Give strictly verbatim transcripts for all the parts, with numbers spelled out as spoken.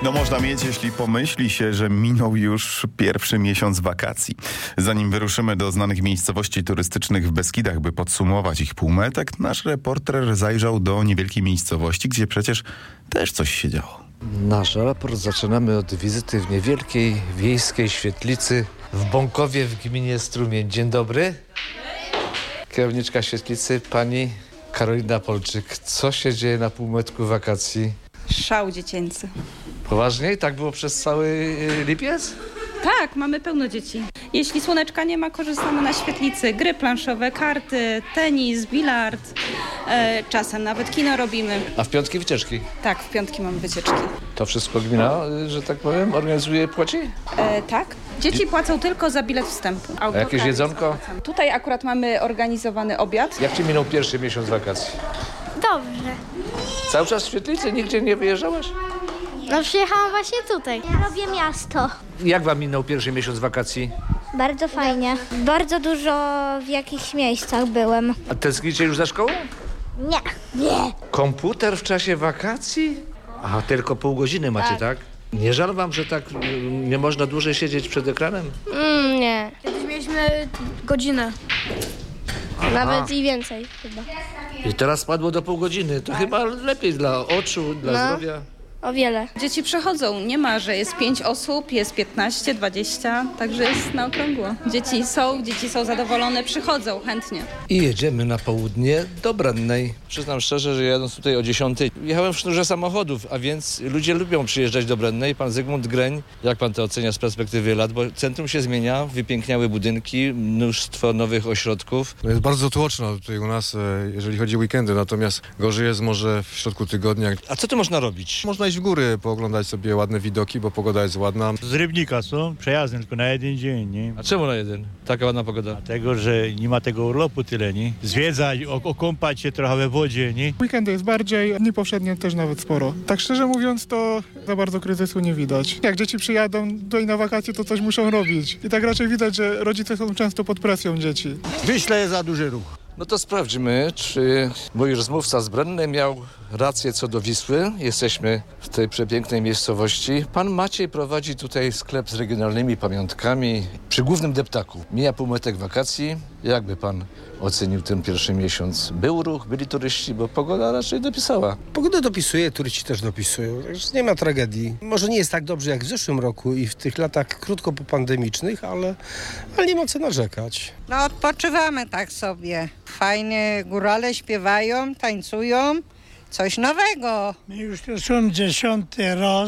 No można mieć, jeśli pomyśli się, że minął już pierwszy miesiąc wakacji. Zanim wyruszymy do znanych miejscowości turystycznych w Beskidach, by podsumować ich półmetek, nasz reporter zajrzał do niewielkiej miejscowości, gdzie przecież też coś się działo. Nasz raport zaczynamy od wizyty w niewielkiej wiejskiej świetlicy w Bąkowie w gminie Strumień. Dzień dobry. Kierowniczka świetlicy, pani Karolina Polczyk. Co się dzieje na półmetku wakacji? Szał dziecięcy. Poważnie? I tak było przez cały lipiec? Tak, mamy pełno dzieci. Jeśli słoneczka nie ma, korzystamy na świetlicy. Gry planszowe, karty, tenis, bilard, e, czasem nawet kino robimy. A w piątki wycieczki? Tak, w piątki mamy wycieczki. To wszystko gmina, że tak powiem, organizuje, płaci? E, tak. Dzieci płacą tylko za bilet wstępu. A jakieś jedzonko? Tutaj akurat mamy organizowany obiad. Jak ci minął pierwszy miesiąc wakacji? Dobrze. Cały czas w świetlicy? Nigdzie nie wyjeżdżałaś? No przyjechałam właśnie tutaj. Ja robię miasto. Jak wam minął pierwszy miesiąc wakacji? Bardzo fajnie. Bardzo dużo w jakichś miejscach byłem. A tęsknicie już za szkołą? Nie. Nie. Komputer w czasie wakacji? Aha, tylko pół godziny macie, tak? tak? Nie żal wam, że tak y, nie można dłużej siedzieć przed ekranem? Mm, nie. Kiedyś mieliśmy godzinę. Nawet i więcej chyba. I teraz spadło do pół godziny. To chyba lepiej dla oczu, dla No. zdrowia. O wiele. Dzieci przychodzą. Nie ma, że jest pięć osób, jest piętnaście, dwadzieścia, także jest na okrągło. Dzieci są, dzieci są zadowolone, przychodzą chętnie. I jedziemy na południe do Brennej. Przyznam szczerze, że jadąc tutaj o dziesiątej, jechałem w sznurze samochodów, a więc ludzie lubią przyjeżdżać do Brennej. Pan Zygmunt Greń, jak pan to ocenia z perspektywy lat? Bo centrum się zmienia, wypiękniały budynki, mnóstwo nowych ośrodków. Jest bardzo tłoczno tutaj u nas, jeżeli chodzi o weekendy, natomiast gorzej jest może w środku tygodnia. A co tu można robić? Można iść w góry, pooglądać sobie ładne widoki, bo pogoda jest ładna. Z Rybnika są przejazdem tylko na jeden dzień, nie? A czemu na jeden? Taka ładna pogoda. Dlatego, że nie ma tego urlopu tyle, nie? Zwiedzać, o- okąpać się trochę we wodzie, nie? Weekendy jest bardziej, dni powszednie też nawet sporo. Tak szczerze mówiąc, to za bardzo kryzysu nie widać. Jak dzieci przyjadą tutaj na wakacje, to coś muszą robić. I tak raczej widać, że rodzice są często pod presją dzieci. W Wiśle jest za duży ruch. No to sprawdźmy, czy mój rozmówca z Brennej miał rację co do Wisły. Jesteśmy w tej przepięknej miejscowości. Pan Maciej prowadzi tutaj sklep z regionalnymi pamiątkami przy głównym deptaku. Mija półmetek wakacji. Jakby pan ocenił ten pierwszy miesiąc? Był ruch, byli turyści, bo pogoda raczej dopisała. Pogoda dopisuje, turyści też dopisują, także nie ma tragedii. Może nie jest tak dobrze jak w zeszłym roku i w tych latach krótko popandemicznych, ale, ale nie ma co narzekać. No odpoczywamy tak sobie. Fajnie górale śpiewają, tańcują. Coś nowego. My już tu są dziesiąty raz.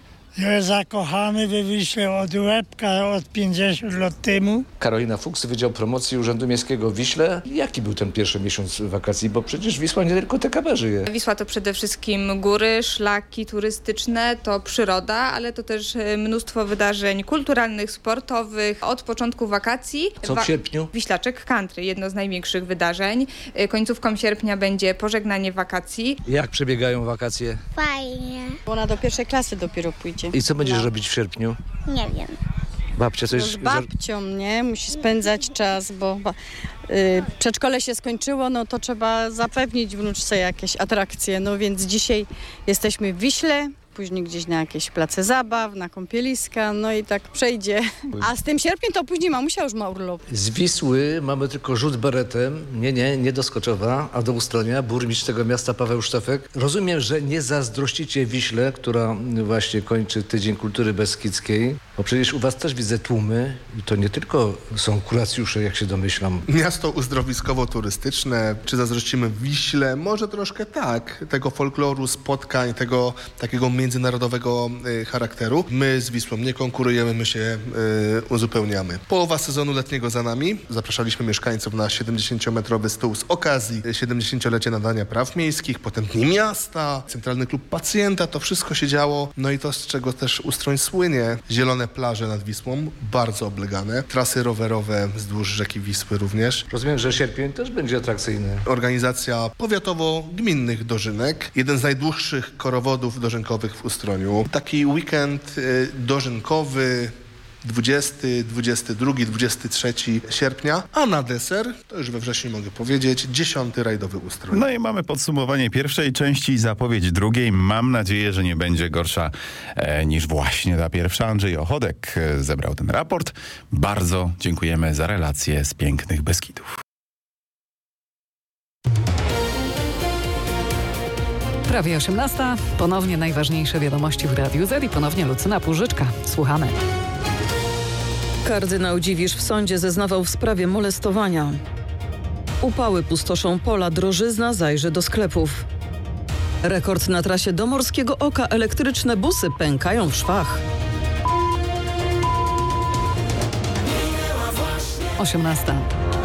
Ja zakochany we Wiśle od łebka od pięćdziesiąt lat temu. Karolina Fuchs, Wydział Promocji Urzędu Miejskiego w Wiśle. Jaki był ten pierwszy miesiąc wakacji? Bo przecież Wisła nie tylko T K B żyje. Wisła to przede wszystkim góry, szlaki turystyczne, to przyroda, ale to też mnóstwo wydarzeń kulturalnych, sportowych. Od początku wakacji... Co w sierpniu? Wiślaczek Country, jedno z największych wydarzeń. Końcówką sierpnia będzie pożegnanie wakacji. Jak przebiegają wakacje? Fajnie. Ona do pierwszej klasy dopiero pójdzie. I co będziesz robić w sierpniu? Nie wiem. Babcia coś... Z babcią, nie? Musi spędzać czas, bo y, przedszkole się skończyło, no to trzeba zapewnić wnuczce jakieś atrakcje. No więc dzisiaj jesteśmy w Wiśle, później gdzieś na jakieś place zabaw, na kąpieliska, no i tak przejdzie. A z tym sierpniem to później mamusia już ma urlop. Z Wisły mamy tylko rzut beretem. Nie, nie, nie do Skoczowa, a do Ustronia. Burmistrz tego miasta Paweł Sztefek. Rozumiem, że nie zazdrościcie Wiśle, która właśnie kończy Tydzień Kultury Beskidzkiej, bo przecież u was też widzę tłumy i to nie tylko są kuracjusze, jak się domyślam. Miasto uzdrowiskowo-turystyczne. Czy zazdrościmy Wiśle? Może troszkę tak. Tego folkloru, spotkań, tego takiego międzynarodowego y, charakteru. My z Wisłą nie konkurujemy, my się y, uzupełniamy. Połowa sezonu letniego za nami. Zapraszaliśmy mieszkańców na siedemdziesięciometrowy stół z okazji siedemdziesięciolecia nadania praw miejskich, potem Dni Miasta, Centralny Klub Pacjenta, to wszystko się działo. No i to, z czego też Ustroń słynie. Zielone plaże nad Wisłą, bardzo oblegane. Trasy rowerowe wzdłuż rzeki Wisły również. Rozumiem, że sierpień też będzie atrakcyjny. Organizacja powiatowo-gminnych dożynek. Jeden z najdłuższych korowodów dożynkowych w Ustroniu. Taki weekend y, dożynkowy, dwudziestego, dwudziestego drugiego, dwudziestego trzeciego sierpnia, a na deser, to już we wrześniu mogę powiedzieć, dziesiąty rajdowy ustrój. No i mamy podsumowanie pierwszej części i zapowiedź drugiej. Mam nadzieję, że nie będzie gorsza e, niż właśnie ta pierwsza. Andrzej Ochodek e, zebrał ten raport. Bardzo dziękujemy za relacje z pięknych Beskidów. Prawie osiemnasta. Ponownie najważniejsze wiadomości w Radiu Z i ponownie Lucyna Płużyczka. Słuchamy. Kardynał Dziwisz w sądzie zeznawał w sprawie molestowania. Upały pustoszą pola, drożyzna zajrzy do sklepów. Rekord na trasie do Morskiego Oka, elektryczne busy pękają w szwach. osiemnasta.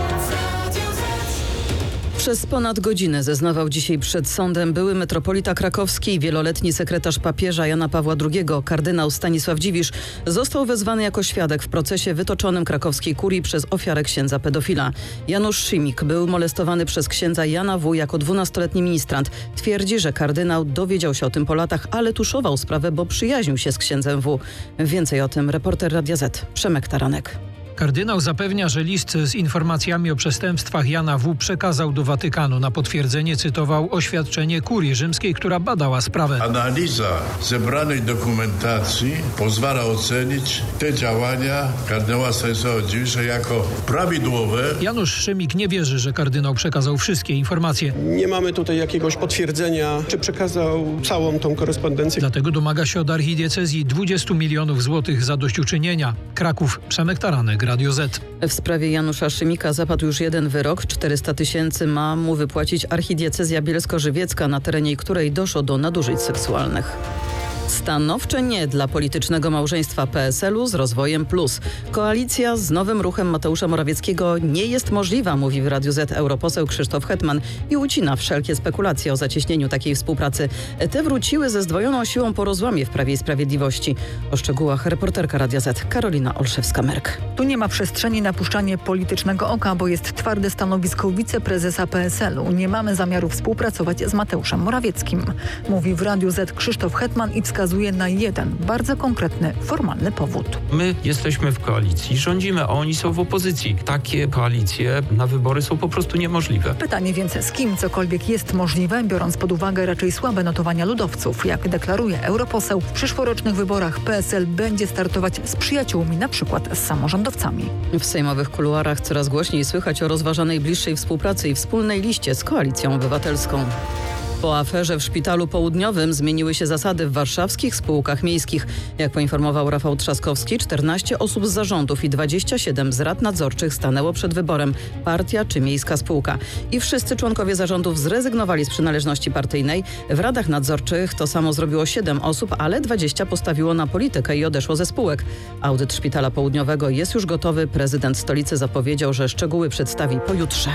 Przez ponad godzinę zeznawał dzisiaj przed sądem były metropolita krakowski i wieloletni sekretarz papieża Jana Pawła drugiego, kardynał Stanisław Dziwisz, został wezwany jako świadek w procesie wytoczonym krakowskiej kurii przez ofiarę księdza pedofila. Janusz Szymik był molestowany przez księdza Jana W. jako dwunastoletni ministrant. Twierdzi, że kardynał dowiedział się o tym po latach, ale tuszował sprawę, bo przyjaźnił się z księdzem W. Więcej o tym reporter Radia Z, Przemek Taranek. Kardynał zapewnia, że list z informacjami o przestępstwach Jana W. przekazał do Watykanu. Na potwierdzenie cytował oświadczenie kurii rzymskiej, która badała sprawę. Analiza zebranej dokumentacji pozwala ocenić te działania kardynała Stanisława Dziwisza jako prawidłowe. Janusz Szymik nie wierzy, że kardynał przekazał wszystkie informacje. Nie mamy tutaj jakiegoś potwierdzenia, czy przekazał całą tą korespondencję. Dlatego domaga się od archidiecezji dwudziestu milionów złotych zadośćuczynienia. Kraków, Przemek Taranek, Radio Z. W sprawie Janusza Szymika zapadł już jeden wyrok. czterysta tysięcy ma mu wypłacić archidiecezja bielsko-żywiecka, na terenie której doszło do nadużyć seksualnych. Stanowcze nie dla politycznego małżeństwa P S L u z Rozwojem Plus. Koalicja z nowym ruchem Mateusza Morawieckiego nie jest możliwa, mówi w Radiu Z europoseł Krzysztof Hetman i ucina wszelkie spekulacje o zacieśnieniu takiej współpracy. Te wróciły ze zdwojoną siłą po rozłamie w Prawie i Sprawiedliwości. O szczegółach reporterka Radia Z Karolina Olszewska-Merk. Tu nie ma przestrzeni na puszczanie politycznego oka, bo jest twarde stanowisko wiceprezesa P S L u. Nie mamy zamiaru współpracować z Mateuszem Morawieckim, mówi w Radiu Z Krzysztof Hetman i wskazuje na jeden bardzo konkretny, formalny powód. My jesteśmy w koalicji, rządzimy, a oni są w opozycji. Takie koalicje na wybory są po prostu niemożliwe. Pytanie więc, z kim cokolwiek jest możliwe, biorąc pod uwagę raczej słabe notowania ludowców. Jak deklaruje europoseł, w przyszłorocznych wyborach P S L będzie startować z przyjaciółmi, na przykład z samorządowcami. W sejmowych kuluarach coraz głośniej słychać o rozważanej bliższej współpracy i wspólnej liście z Koalicją Obywatelską. Po aferze w Szpitalu Południowym zmieniły się zasady w warszawskich spółkach miejskich. Jak poinformował Rafał Trzaskowski, czternaście osób z zarządów i dwadzieścia siedem z rad nadzorczych stanęło przed wyborem: partia czy miejska spółka. I wszyscy członkowie zarządów zrezygnowali z przynależności partyjnej. W radach nadzorczych to samo zrobiło siedem osób, ale dwadzieścia postawiło na politykę i odeszło ze spółek. Audyt Szpitala Południowego jest już gotowy. Prezydent stolicy zapowiedział, że szczegóły przedstawi pojutrze.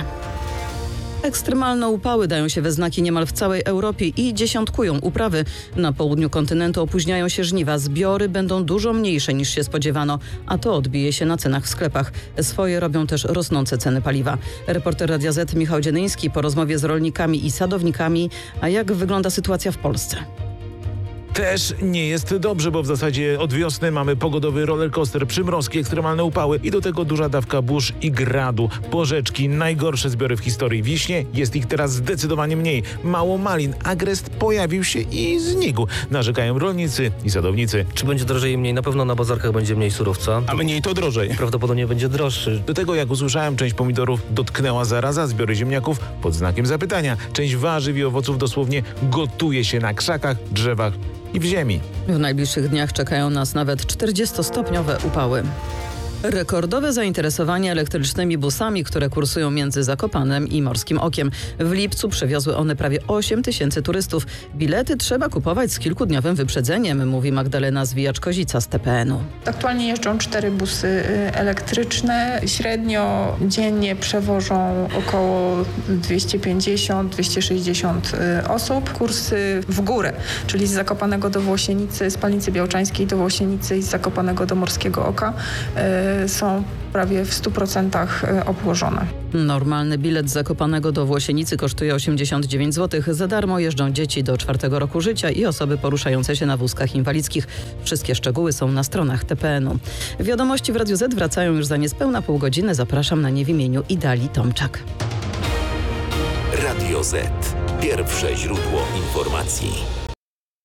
Ekstremalne upały dają się we znaki niemal w całej Europie i dziesiątkują uprawy. Na południu kontynentu opóźniają się żniwa. Zbiory będą dużo mniejsze niż się spodziewano, a to odbije się na cenach w sklepach. Swoje robią też rosnące ceny paliwa. Reporter Radia Z Michał Dzienyński po rozmowie z rolnikami i sadownikami. A jak wygląda sytuacja w Polsce? Też nie jest dobrze, bo w zasadzie od wiosny mamy pogodowy rollercoaster, przymrozki, ekstremalne upały i do tego duża dawka burz i gradu. Porzeczki, najgorsze zbiory w historii. Wiśnie, jest ich teraz zdecydowanie mniej. Mało malin, agrest pojawił się i znikł. Narzekają rolnicy i sadownicy. Czy będzie drożej i mniej? Na pewno na bazarkach będzie mniej surowca. A mniej to drożej. Prawdopodobnie będzie droższy. Do tego, jak usłyszałem, część pomidorów dotknęła zaraza, zbiory ziemniaków pod znakiem zapytania. Część warzyw i owoców dosłownie gotuje się na krzakach, drzewach i w ziemi. W najbliższych dniach czekają nas nawet czterdziestostopniowe upały. Rekordowe zainteresowanie elektrycznymi busami, które kursują między Zakopanem i Morskim Okiem. W lipcu przewiozły one prawie osiem tysięcy turystów. Bilety trzeba kupować z kilkudniowym wyprzedzeniem, mówi Magdalena Zwijacz-Kozica z T P N u. Aktualnie jeżdżą cztery busy elektryczne. Średnio dziennie przewożą około dwieście pięćdziesiąt do dwustu sześćdziesięciu osób. Kursy w górę, czyli z Zakopanego do Włosienicy, z Palnicy Białczańskiej do Włosienicy i z Zakopanego do Morskiego Oka. są prawie w stu procentach obłożone. Normalny bilet z Zakopanego do Włosienicy kosztuje osiemdziesiąt dziewięć złotych. Za darmo jeżdżą dzieci do czwartego roku życia i osoby poruszające się na wózkach inwalidzkich. Wszystkie szczegóły są na stronach T P N u. Wiadomości w Radiu Z wracają już za niespełna pół godziny. Zapraszam na nie w imieniu Idali Tomczak. Radio Z. Pierwsze źródło informacji.